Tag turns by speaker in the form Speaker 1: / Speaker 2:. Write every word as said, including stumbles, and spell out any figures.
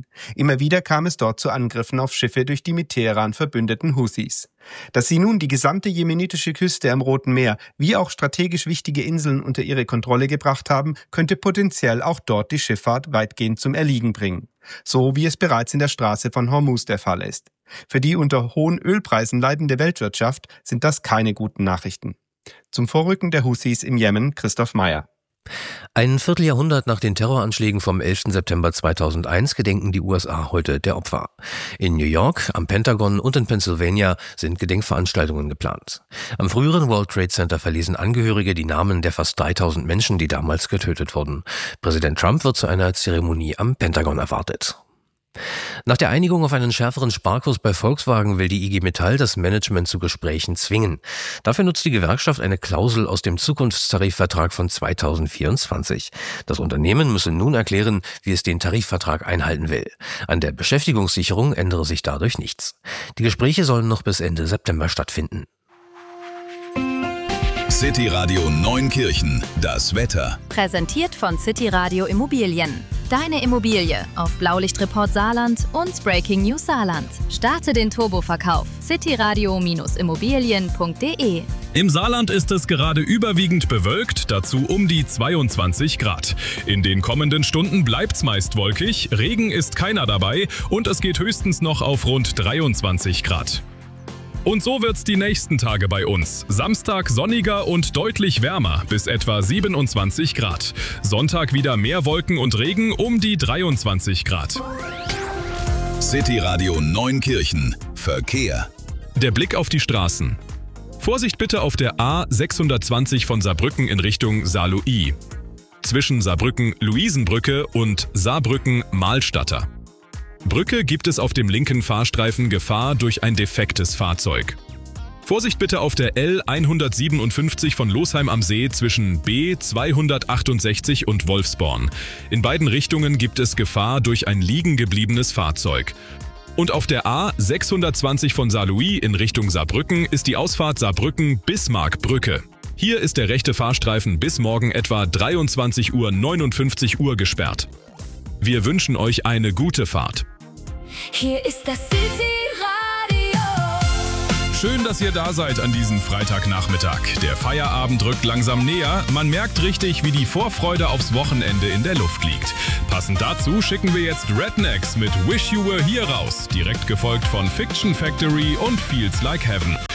Speaker 1: Jemen. Immer wieder kam es dort zu Angriffen auf Schiffe durch die mit Teheran verbündeten Houthis. Dass sie nun die gesamte jemenitische Küste am Roten Meer wie auch strategisch wichtige Inseln unter ihre Kontrolle gebracht haben, könnte potenziell auch dort die Schifffahrt weitgehend zum Erliegen bringen. So wie es bereits in der Straße von Hormuz der Fall ist. Für die unter hohen Ölpreisen leidende Weltwirtschaft sind das keine guten Nachrichten. Zum Vorrücken der Houthis im Jemen, Christoph Meyer.
Speaker 2: Ein Vierteljahrhundert nach den Terroranschlägen vom elften September zweitausendeins gedenken die U S A heute der Opfer. In New York, am Pentagon und in Pennsylvania sind Gedenkveranstaltungen geplant. Am früheren World Trade Center verlesen Angehörige die Namen der fast dreitausend Menschen, die damals getötet wurden. Präsident Trump wird zu einer Zeremonie am Pentagon erwartet. Nach der Einigung auf einen schärferen Sparkurs bei Volkswagen will die I G Metall das Management zu Gesprächen zwingen. Dafür nutzt die Gewerkschaft eine Klausel aus dem Zukunftstarifvertrag von zweitausendvierundzwanzig. Das Unternehmen müsse nun erklären, wie es den Tarifvertrag einhalten will. An der Beschäftigungssicherung ändere sich dadurch nichts. Die Gespräche sollen noch bis Ende September stattfinden.
Speaker 3: City Radio Neunkirchen, das Wetter.
Speaker 4: Präsentiert von City Radio Immobilien. Deine Immobilie auf Blaulichtreport Saarland und Breaking News Saarland. Starte den Turboverkauf. cityradio Immobilien punkt de.
Speaker 5: Im Saarland ist es gerade überwiegend bewölkt, dazu um die zweiundzwanzig Grad. In den kommenden Stunden bleibt's meist wolkig, Regen ist keiner dabei und es geht höchstens noch auf rund dreiundzwanzig Grad. Und so wird's die nächsten Tage bei uns. Samstag sonniger und deutlich wärmer, bis etwa siebenundzwanzig Grad. Sonntag wieder mehr Wolken und Regen, um die dreiundzwanzig Grad.
Speaker 3: City Radio Neunkirchen. Verkehr.
Speaker 5: Der Blick auf die Straßen. Vorsicht bitte auf der A sechshundertzwanzig von Saarbrücken in Richtung Saarlouis. Zwischen Saarbrücken-Luisenbrücke und Saarbrücken-Mahlstatter. Brücke gibt es auf dem linken Fahrstreifen Gefahr durch ein defektes Fahrzeug. Vorsicht bitte auf der L hundertsiebenundfünfzig von Losheim am See zwischen B zweihundertachtundsechzig und Wolfsborn. In beiden Richtungen gibt es Gefahr durch ein liegen gebliebenes Fahrzeug. Und auf der A sechshundertzwanzig von Saarlouis in Richtung Saarbrücken ist die Ausfahrt Saarbrücken-Bismarck-Brücke. Hier ist der rechte Fahrstreifen bis morgen etwa dreiundzwanzig Uhr neunundfünfzig Uhr gesperrt. Wir wünschen euch eine gute Fahrt.
Speaker 6: Hier ist das City Radio.
Speaker 5: Schön, dass ihr da seid an diesem Freitagnachmittag. Der Feierabend rückt langsam näher. Man merkt richtig, wie die Vorfreude aufs Wochenende in der Luft liegt. Passend dazu schicken wir jetzt Rednecks mit Wish You Were Here raus. Direkt gefolgt von Fiction Factory und Feels Like Heaven.